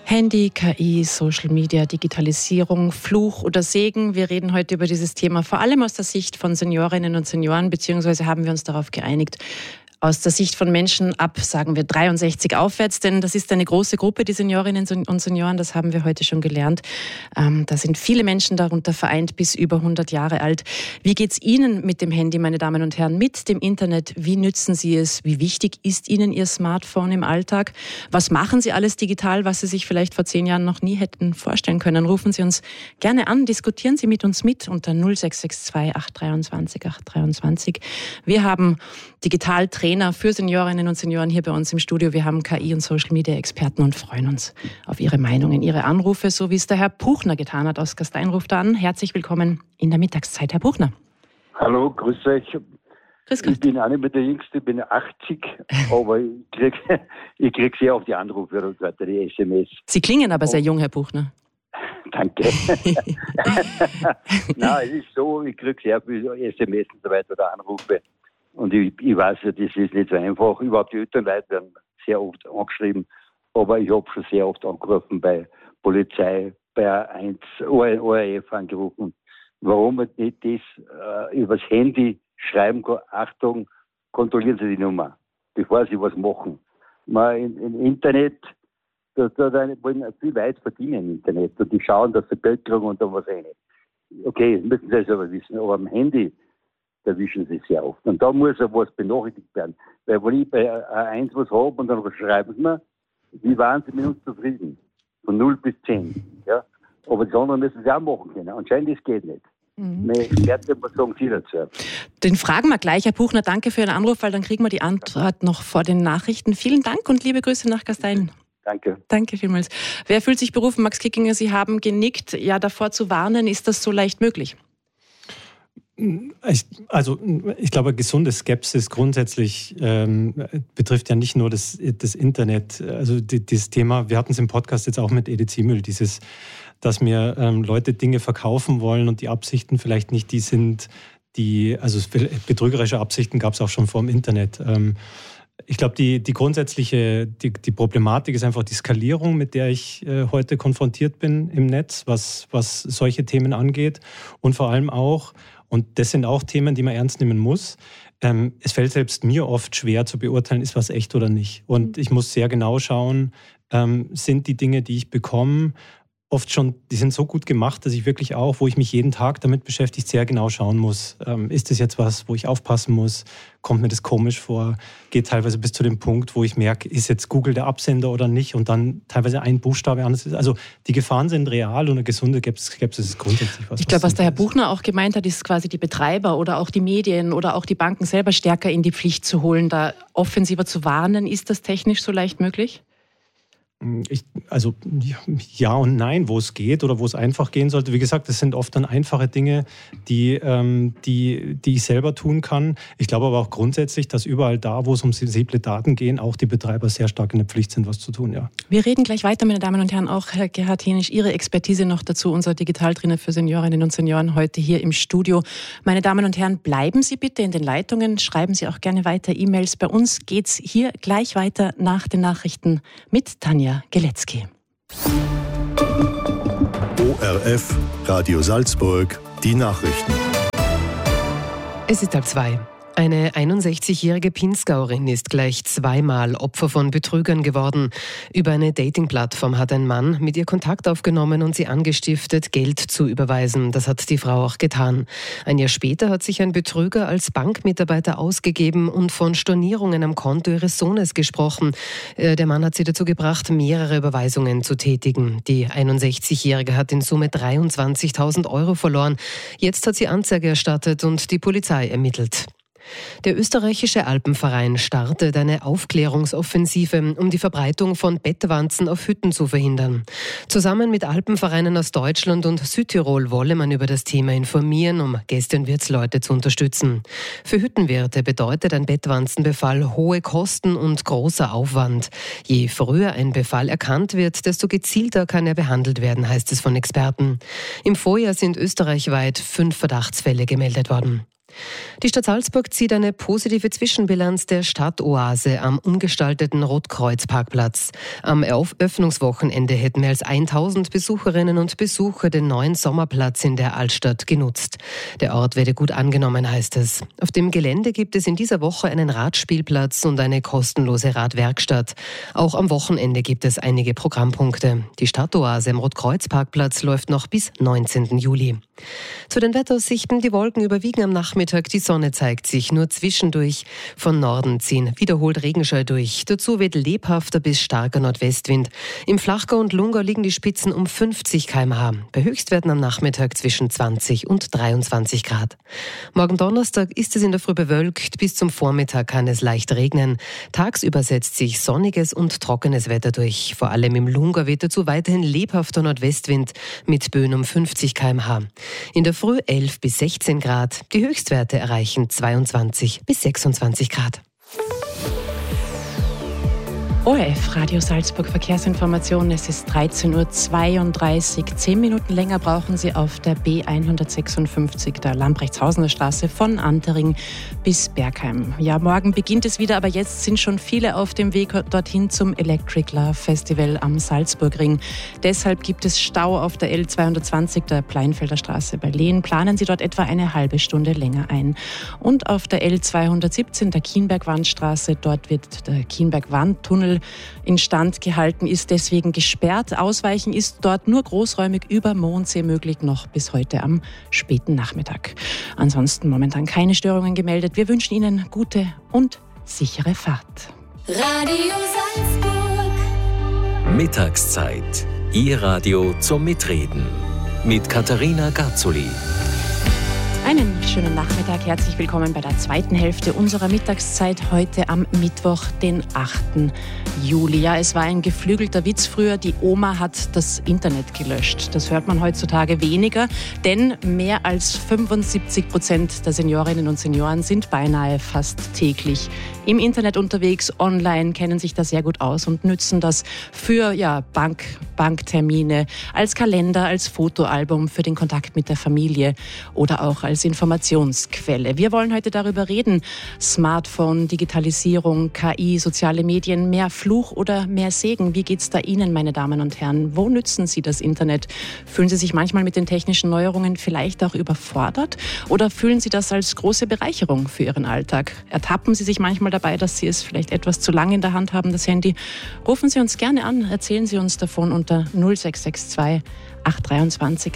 Handy, KI, Social Media, Digitalisierung, Fluch oder Segen. Wir reden heute über dieses Thema vor allem aus der Sicht von Seniorinnen und Senioren, beziehungsweise haben wir uns darauf geeinigt, aus der Sicht von Menschen ab, sagen wir, 63 aufwärts, denn das ist eine große Gruppe, die Seniorinnen und Senioren, das haben wir heute schon gelernt. Da sind viele Menschen darunter vereint, bis über 100 Jahre alt. Wie geht's Ihnen mit dem Handy, meine Damen und Herren, mit dem Internet? Wie nützen Sie es? Wie wichtig ist Ihnen Ihr Smartphone im Alltag? Was machen Sie alles digital, was Sie sich vielleicht vor 10 Jahren noch nie hätten vorstellen können? Rufen Sie uns gerne an, diskutieren Sie mit uns mit unter 0662 823 823. Wir haben Digitaltrainer für Seniorinnen und Senioren hier bei uns im Studio. Wir haben KI- und Social-Media-Experten und freuen uns auf Ihre Meinungen, Ihre Anrufe, so wie es der Herr Buchner getan hat aus Gastein, ruft an. Herzlich willkommen in der Mittagszeit, Herr Buchner. Hallo, grüß euch. Grüß Gott. Ich bin auch nicht mehr der Jüngste, ich bin 80, aber ich krieg sehr oft die Anrufe oder gerade die SMS. Sie klingen aber sehr jung, Herr Buchner. Danke. Nein, es ist so, ich kriege sehr viele SMS und so weiter oder Anrufe. Und ich weiß ja, das ist nicht so einfach. Überhaupt die älteren Leute werden sehr oft angeschrieben. Aber ich habe schon sehr oft angerufen bei Polizei, bei A1, ORF angerufen. Warum man nicht das übers Handy schreiben kann? Achtung, kontrollieren Sie die Nummer, bevor Sie was machen. Im Internet, da wollen viel weit verdienen im Internet. Und die schauen, dass sie Geld kriegen und dann was rein. Okay, das müssen Sie selber wissen. Aber am Handy, da erwischen sie sehr oft. Und da muss ja was benachrichtigt werden. Weil wenn ich bei A1 was habe und dann schreiben sie mir, wie waren sie mit uns zufrieden? Von 0 bis 10. Ja? Aber das andere müssen sie auch machen können. Anscheinend das geht nicht. Ich werde mal sagen, Sie dazu. Den fragen wir gleich, Herr Buchner. Danke für Ihren Anruf, weil dann kriegen wir die Antwort noch vor den Nachrichten. Vielen Dank und liebe Grüße nach Gastein. Danke. Danke vielmals. Wer fühlt sich berufen? Max Kickinger, Sie haben genickt. Ja, davor zu warnen, ist das so leicht möglich? Ich glaube, gesunde Skepsis grundsätzlich betrifft ja nicht nur das Internet. Also das Thema, wir hatten es im Podcast jetzt auch mit Edith Simmel, dass mir Leute Dinge verkaufen wollen und die Absichten vielleicht nicht die sind, also betrügerische Absichten gab es auch schon vor dem Internet. Ich glaube, die grundsätzliche Problematik ist einfach die Skalierung, mit der ich heute konfrontiert bin im Netz, was solche Themen angeht und vor allem auch, und das sind auch Themen, die man ernst nehmen muss. Es fällt selbst mir oft schwer zu beurteilen, ist was echt oder nicht. Und ich muss sehr genau schauen, sind die Dinge, die ich bekomme, oft schon, die sind so gut gemacht, dass ich wirklich auch, wo ich mich jeden Tag damit beschäftigt, sehr genau schauen muss. Ist das jetzt was, wo ich aufpassen muss? Kommt mir das komisch vor? Geht teilweise bis zu dem Punkt, wo ich merke, ist jetzt Google der Absender oder nicht? Und dann teilweise ein Buchstabe anders ist. Also die Gefahren sind real und eine gesunde Skepsis ist grundsätzlich was. Ich glaube, was der Herr Buchner auch gemeint hat, ist quasi die Betreiber oder auch die Medien oder auch die Banken selber stärker in die Pflicht zu holen, da offensiver zu warnen. Ist das technisch so leicht möglich? Ja und nein, wo es geht oder wo es einfach gehen sollte. Wie gesagt, das sind oft dann einfache Dinge, die ich selber tun kann. Ich glaube aber auch grundsätzlich, dass überall da, wo es um sensible Daten gehen, auch die Betreiber sehr stark in der Pflicht sind, was zu tun. Ja. Wir reden gleich weiter, meine Damen und Herren. Auch Herr Gerhard Henisch, Ihre Expertise noch dazu, unser Digitaltrainer für Seniorinnen und Senioren heute hier im Studio. Meine Damen und Herren, bleiben Sie bitte in den Leitungen, schreiben Sie auch gerne weiter E-Mails. Bei uns geht's hier gleich weiter nach den Nachrichten mit Tanja Geletzky. ORF, Radio Salzburg, die Nachrichten. Es ist 1:30. Eine 61-jährige Pinzgauerin ist gleich zweimal Opfer von Betrügern geworden. Über eine Dating-Plattform hat ein Mann mit ihr Kontakt aufgenommen und sie angestiftet, Geld zu überweisen. Das hat die Frau auch getan. Ein Jahr später hat sich ein Betrüger als Bankmitarbeiter ausgegeben und von Stornierungen am Konto ihres Sohnes gesprochen. Der Mann hat sie dazu gebracht, mehrere Überweisungen zu tätigen. Die 61-jährige hat in Summe 23.000 Euro verloren. Jetzt hat sie Anzeige erstattet und die Polizei ermittelt. Der österreichische Alpenverein startet eine Aufklärungsoffensive, um die Verbreitung von Bettwanzen auf Hütten zu verhindern. Zusammen mit Alpenvereinen aus Deutschland und Südtirol wolle man über das Thema informieren, um Gäste und Wirtsleute zu unterstützen. Für Hüttenwirte bedeutet ein Bettwanzenbefall hohe Kosten und großer Aufwand. Je früher ein Befall erkannt wird, desto gezielter kann er behandelt werden, heißt es von Experten. Im Vorjahr sind österreichweit 5 Verdachtsfälle gemeldet worden. Die Stadt Salzburg zieht eine positive Zwischenbilanz der Stadtoase am umgestalteten Rotkreuz-Parkplatz. Am Eröffnungswochenende hätten mehr als 1000 Besucherinnen und Besucher den neuen Sommerplatz in der Altstadt genutzt. Der Ort werde gut angenommen, heißt es. Auf dem Gelände gibt es in dieser Woche einen Radspielplatz und eine kostenlose Radwerkstatt. Auch am Wochenende gibt es einige Programmpunkte. Die Stadtoase am Rotkreuz-Parkplatz läuft noch bis 19. Juli. Zu den Wetteraussichten: Die Wolken überwiegen am Nachmittag, die Sonne zeigt sich nur zwischendurch. Von Norden ziehen wiederholt Regenschauer durch. Dazu weht lebhafter bis starker Nordwestwind. Im Flachgau und Lungau liegen die Spitzen um 50 km/h. Bei Höchstwerten am Nachmittag zwischen 20 und 23 Grad. Morgen Donnerstag ist es in der Früh bewölkt. Bis zum Vormittag kann es leicht regnen. Tagsüber setzt sich sonniges und trockenes Wetter durch. Vor allem im Lungau weht dazu weiterhin lebhafter Nordwestwind mit Böen um 50 km/h. In der Früh 11 bis 16 Grad. Die Höchstwerte erreichen 22 bis 26 Grad. ORF Radio Salzburg Verkehrsinformation. Es ist 13.32 Uhr. 10 Minuten länger brauchen Sie auf der B156, der Lambrechtshausener Straße, von Antering bis Bergheim. Ja, morgen beginnt es wieder, aber jetzt sind schon viele auf dem Weg dorthin zum Electric Love Festival am Salzburgring. Deshalb gibt es Stau auf der L220, der Pleinfelder Straße bei Lehn. Planen Sie dort etwa eine halbe Stunde länger ein. Und auf der L217, der Kienbergwandstraße, dort wird der Kienbergwandtunnel instand gehalten, ist deswegen gesperrt. Ausweichen ist dort nur großräumig über Mondsee möglich, noch bis heute am späten Nachmittag. Ansonsten momentan keine Störungen gemeldet. Wir wünschen Ihnen gute und sichere Fahrt. Radio Salzburg. Mittagszeit. Ihr Radio zum Mitreden. Mit Katharina Garzoli. Einen schönen Nachmittag, herzlich willkommen bei der zweiten Hälfte unserer Mittagszeit heute am Mittwoch, den 8. Juli. Ja, es war ein geflügelter Witz früher, die Oma hat das Internet gelöscht. Das hört man heutzutage weniger, denn mehr als 75% der Seniorinnen und Senioren sind beinahe fast täglich im Internet unterwegs, online, kennen sich da sehr gut aus und nützen das für Banktermine, als Kalender, als Fotoalbum, für den Kontakt mit der Familie oder auch als Informationsquelle. Wir wollen heute darüber reden: Smartphone, Digitalisierung, KI, soziale Medien, mehr Fluch oder mehr Segen? Wie geht's da Ihnen, meine Damen und Herren? Wo nützen Sie das Internet? Fühlen Sie sich manchmal mit den technischen Neuerungen vielleicht auch überfordert? Oder fühlen Sie das als große Bereicherung für Ihren Alltag? Ertappen Sie sich manchmal dabei, dass Sie es vielleicht etwas zu lange in der Hand haben, das Handy? Rufen Sie uns gerne an, erzählen Sie uns davon unter 0662 823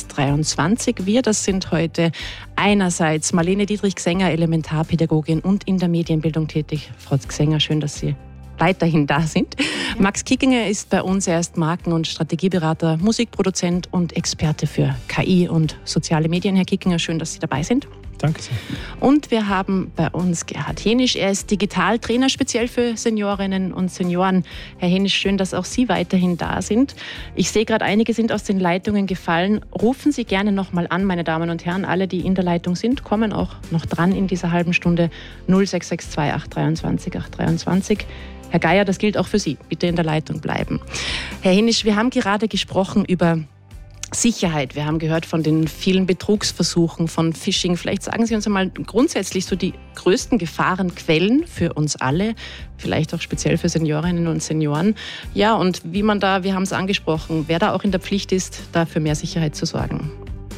823. Wir, das sind heute einerseits Marlene Dietrich-Gsänger, Elementarpädagogin und in der Medienbildung tätig. Frau Gsänger, schön, dass Sie weiterhin da sind. Ja. Max Kickinger ist bei uns, er ist Marken- und Strategieberater, Musikproduzent und Experte für KI und soziale Medien. Herr Kickinger, schön, dass Sie dabei sind. Danke sehr. Und wir haben bei uns Gerhard Henisch. Er ist Digitaltrainer, speziell für Seniorinnen und Senioren. Herr Henisch, schön, dass auch Sie weiterhin da sind. Ich sehe gerade, einige sind aus den Leitungen gefallen. Rufen Sie gerne noch mal an, meine Damen und Herren. Alle, die in der Leitung sind, kommen auch noch dran in dieser halben Stunde. 0662 823 823. Herr Geier, das gilt auch für Sie. Bitte in der Leitung bleiben. Herr Henisch, wir haben gerade gesprochen über Sicherheit. Wir haben gehört von den vielen Betrugsversuchen, von Phishing. Vielleicht sagen Sie uns einmal grundsätzlich so die größten Gefahrenquellen für uns alle, vielleicht auch speziell für Seniorinnen und Senioren. Ja, und wie man da, wir haben es angesprochen, wer da auch in der Pflicht ist, da für mehr Sicherheit zu sorgen.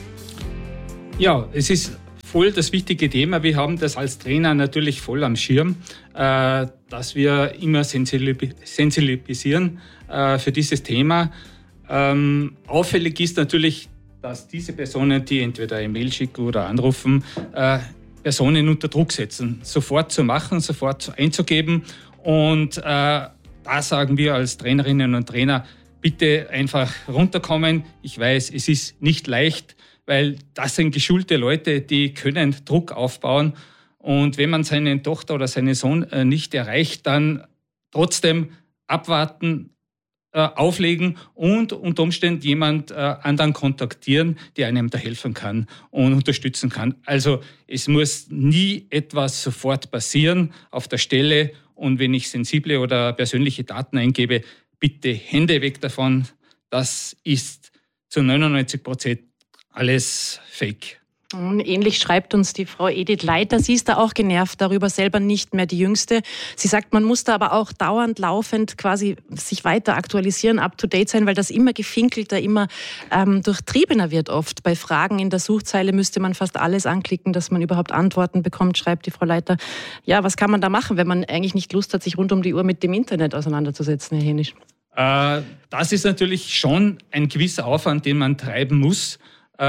Ja, es ist voll das wichtige Thema. Wir haben das als Trainer natürlich voll am Schirm, dass wir immer sensibilisieren für dieses Thema. Auffällig ist natürlich, dass diese Personen, die entweder eine Mail schicken oder anrufen, Personen unter Druck setzen, sofort zu machen, sofort einzugeben. Und da sagen wir als Trainerinnen und Trainer, bitte einfach runterkommen. Ich weiß, es ist nicht leicht, weil das sind geschulte Leute, die können Druck aufbauen. Und wenn man seine Tochter oder seinen Sohn nicht erreicht, dann trotzdem abwarten, auflegen und unter Umständen jemand anderen kontaktieren, der einem da helfen kann und unterstützen kann. Also es muss nie etwas sofort passieren auf der Stelle. Und wenn ich sensible oder persönliche Daten eingebe, bitte Hände weg davon. Das ist zu 99% alles Fake. Ähnlich schreibt uns die Frau Edith Leiter. Sie ist da auch genervt darüber, selber nicht mehr die Jüngste. Sie sagt, man muss da aber auch dauernd, laufend quasi sich weiter aktualisieren, up-to-date sein, weil das immer gefinkelter, immer durchtriebener wird oft. Bei Fragen in der Suchzeile müsste man fast alles anklicken, dass man überhaupt Antworten bekommt, schreibt die Frau Leiter. Ja, was kann man da machen, wenn man eigentlich nicht Lust hat, sich rund um die Uhr mit dem Internet auseinanderzusetzen, Herr Henisch? Das ist natürlich schon ein gewisser Aufwand, den man treiben muss.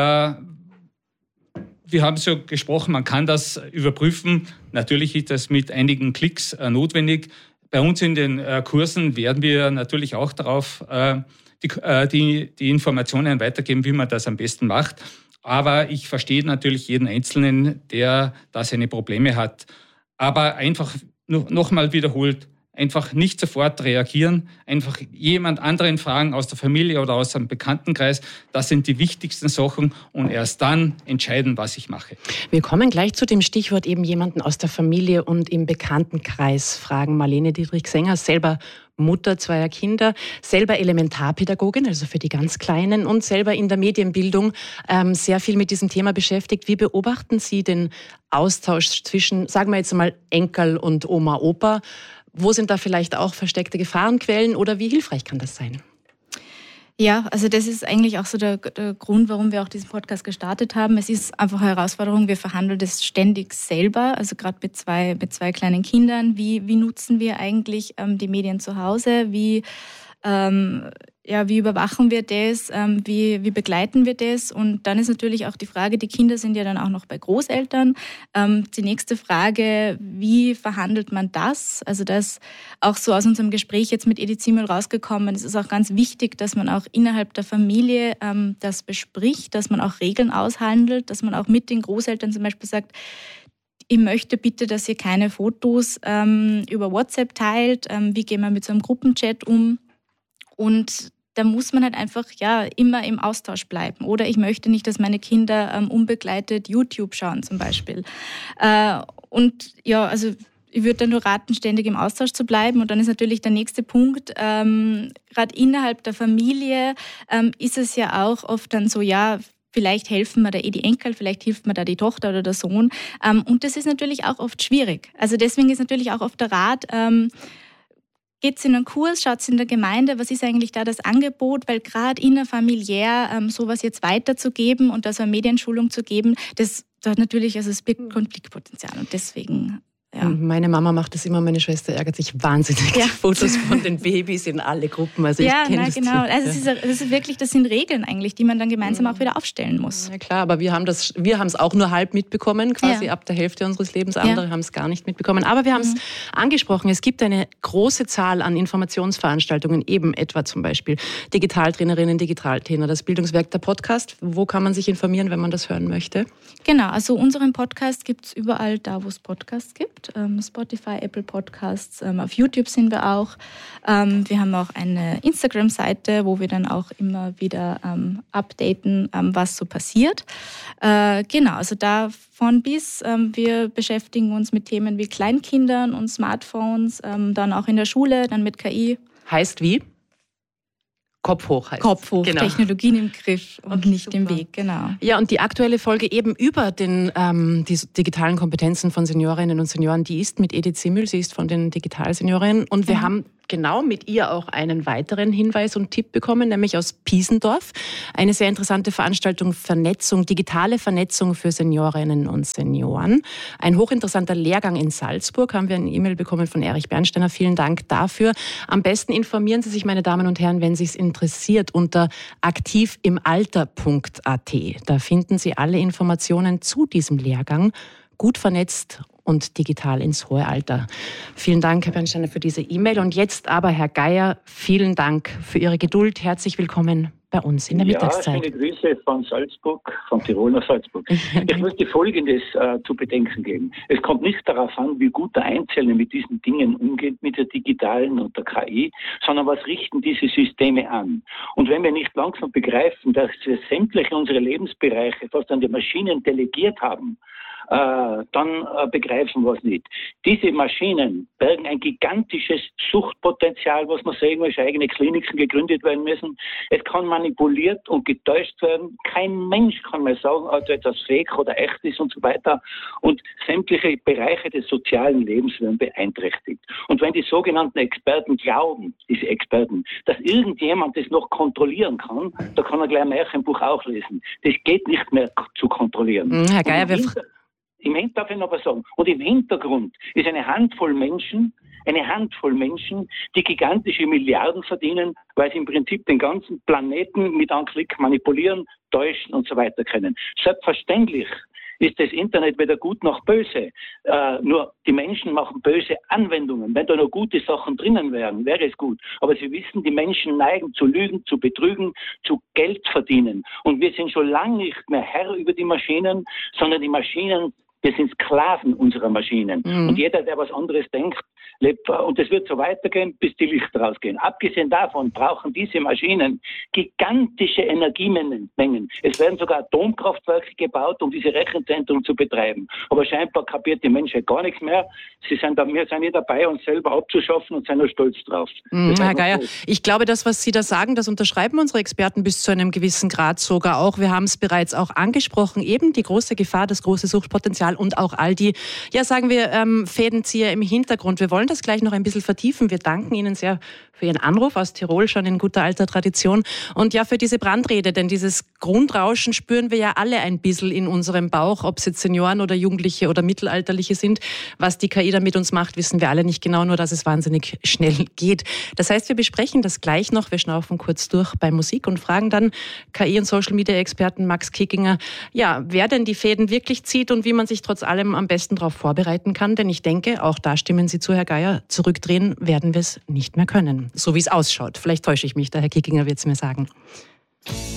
Wir haben so gesprochen, man kann das überprüfen. Natürlich ist das mit einigen Klicks notwendig. Bei uns in den Kursen werden wir natürlich auch darauf die Informationen weitergeben, wie man das am besten macht. Aber ich verstehe natürlich jeden Einzelnen, der da seine Probleme hat. Aber einfach nochmal wiederholt, einfach nicht sofort reagieren, einfach jemand anderen fragen aus der Familie oder aus einem Bekanntenkreis. Das sind die wichtigsten Sachen und erst dann entscheiden, was ich mache. Wir kommen gleich zu dem Stichwort eben jemanden aus der Familie und im Bekanntenkreis fragen. Marlene Dietrich-Sänger, selber Mutter zweier Kinder, selber Elementarpädagogin, also für die ganz Kleinen und selber in der Medienbildung sehr viel mit diesem Thema beschäftigt. Wie beobachten Sie den Austausch zwischen, sagen wir jetzt mal, Enkel und Oma, Opa? Wo sind da vielleicht auch versteckte Gefahrenquellen oder wie hilfreich kann das sein? Ja, also das ist eigentlich auch so der Grund, warum wir auch diesen Podcast gestartet haben. Es ist einfach eine Herausforderung, wir verhandeln das ständig selber, also gerade mit zwei kleinen Kindern. Wie nutzen wir eigentlich die Medien zu Hause? Wie überwachen wir das? Wie begleiten wir das? Und dann ist natürlich auch die Frage, die Kinder sind ja dann auch noch bei Großeltern. Die nächste Frage, wie verhandelt man das? Also das auch so aus unserem Gespräch jetzt mit Edith Ziemel rausgekommen. Es ist auch ganz wichtig, dass man auch innerhalb der Familie das bespricht, dass man auch Regeln aushandelt, dass man auch mit den Großeltern zum Beispiel sagt, ich möchte bitte, dass ihr keine Fotos über WhatsApp teilt. Wie gehen wir mit so einem Gruppenchat um? Und da muss man halt einfach immer im Austausch bleiben. Oder ich möchte nicht, dass meine Kinder unbegleitet YouTube schauen zum Beispiel. Also ich würde dann nur raten, ständig im Austausch zu bleiben. Und dann ist natürlich der nächste Punkt, gerade innerhalb der Familie ist es ja auch oft dann so, vielleicht helfen mir da die Enkel, vielleicht hilft mir da die Tochter oder der Sohn. Und das ist natürlich auch oft schwierig. Also deswegen ist natürlich auch oft der Rat, geht es in einen Kurs, schaut es in der Gemeinde, was ist eigentlich da das Angebot? Weil gerade innerfamiliär sowas jetzt weiterzugeben und da so eine Medienschulung zu geben, das hat natürlich, es birgt Konfliktpotenzial und deswegen... Ja. Meine Mama macht das immer, meine Schwester ärgert sich wahnsinnig. Ja. Fotos von den Babys in alle Gruppen. Also ich kenne das genau. Thema. Also es ist wirklich, das sind Regeln eigentlich, die man dann gemeinsam auch wieder aufstellen muss. Ja klar, aber wir haben es auch nur halb mitbekommen, quasi ab der Hälfte unseres Lebens. Andere haben es gar nicht mitbekommen. Aber wir haben es angesprochen, es gibt eine große Zahl an Informationsveranstaltungen, eben etwa zum Beispiel Digitaltrainerinnen, Digitaltrainer, das Bildungswerk, der Podcast. Wo kann man sich informieren, wenn man das hören möchte? Genau, also unseren Podcast gibt es überall da, wo es Podcasts gibt. Spotify, Apple Podcasts, auf YouTube sind wir auch. Wir haben auch eine Instagram-Seite, wo wir dann auch immer wieder updaten, was so passiert. Genau, also davon bis. Wir beschäftigen uns mit Themen wie Kleinkindern und Smartphones, dann auch in der Schule, dann mit KI. Heißt wie? Kopf hoch heißt. Kopf hoch, genau. Technologien im Griff und nicht super im Weg, genau. Ja, und die aktuelle Folge eben über die digitalen Kompetenzen von Seniorinnen und Senioren, die ist mit Edith Ziemel, sie ist von den Digitalseniorinnen und wir haben genau mit ihr auch einen weiteren Hinweis und Tipp bekommen, nämlich aus Piesendorf. Eine sehr interessante Veranstaltung, digitale Vernetzung für Seniorinnen und Senioren. Ein hochinteressanter Lehrgang in Salzburg, haben wir eine E-Mail bekommen von Erich Bernsteiner. Vielen Dank dafür. Am besten informieren Sie sich, meine Damen und Herren, wenn Sie es interessiert, unter aktivimalter.at. Da finden Sie alle Informationen zu diesem Lehrgang. Gut vernetzt und digital ins hohe Alter. Vielen Dank, Herr Bernsteiner, für diese E-Mail. Und jetzt aber, Herr Geier, vielen Dank für Ihre Geduld. Herzlich willkommen bei uns in der Mittagszeit. Schöne Grüße von Salzburg, von Tirol nach Salzburg. Ich möchte Folgendes zu bedenken geben. Es kommt nicht darauf an, wie gut der Einzelne mit diesen Dingen umgeht, mit der digitalen und der KI, sondern was richten diese Systeme an. Und wenn wir nicht langsam begreifen, dass wir sämtliche unsere Lebensbereiche fast an die Maschinen delegiert haben, dann begreifen wir es nicht. Diese Maschinen bergen ein gigantisches Suchtpotenzial, was man sagen muss, eigene Kliniken gegründet werden müssen. Es kann manipuliert und getäuscht werden. Kein Mensch kann mehr sagen, ob etwas fake oder echt ist und so weiter. Und sämtliche Bereiche des sozialen Lebens werden beeinträchtigt. Und wenn die sogenannten Experten glauben, diese Experten, dass irgendjemand das noch kontrollieren kann, da kann er gleich ein Märchenbuch auch lesen. Das geht nicht mehr zu kontrollieren. Herr Geier, darf ich noch was sagen? Und im Hintergrund ist eine Handvoll Menschen, die gigantische Milliarden verdienen, weil sie im Prinzip den ganzen Planeten mit einem Klick manipulieren, täuschen und so weiter können. Selbstverständlich ist das Internet weder gut noch böse. Nur die Menschen machen böse Anwendungen. Wenn da noch gute Sachen drinnen wären, wäre es gut. Aber Sie wissen, die Menschen neigen zu lügen, zu betrügen, zu Geld verdienen. Und wir sind schon lange nicht mehr Herr über die Maschinen, sondern die Maschinen, wir sind Sklaven unserer Maschinen. Und jeder, der was anderes denkt, lebt. Und es wird so weitergehen, bis die Lichter rausgehen. Abgesehen davon brauchen diese Maschinen gigantische Energiemengen. Es werden sogar Atomkraftwerke gebaut, um diese Rechenzentren zu betreiben. Aber scheinbar kapiert die Menschheit gar nichts mehr. Wir sind hier dabei, uns selber abzuschaffen und sind nur stolz drauf. Herr Geier, ich glaube, das, was Sie da sagen, das unterschreiben unsere Experten bis zu einem gewissen Grad sogar auch. Wir haben es bereits auch angesprochen, eben die große Gefahr, das große Suchtpotenzial und auch all die, ja sagen wir, Fädenzieher im Hintergrund. Wir wollen das gleich noch ein bisschen vertiefen. Wir danken Ihnen sehr für Ihren Anruf aus Tirol, schon in guter alter Tradition. Und ja, für diese Brandrede, denn dieses Grundrauschen spüren wir ja alle ein bisschen in unserem Bauch, ob es jetzt Senioren oder Jugendliche oder Mittelalterliche sind. Was die KI da mit uns macht, wissen wir alle nicht genau, nur dass es wahnsinnig schnell geht. Das heißt, wir besprechen das gleich noch. Wir schnaufen kurz durch bei Musik und fragen dann KI- und Social-Media-Experten Max Kickinger, ja, wer denn die Fäden wirklich zieht und wie man sich trotz allem am besten darauf vorbereiten kann. Denn ich denke, auch da stimmen Sie zu, Herr Geier, zurückdrehen werden wir es nicht mehr können. So wie es ausschaut. Vielleicht täusche ich mich, der Herr Kickinger wird es mir sagen.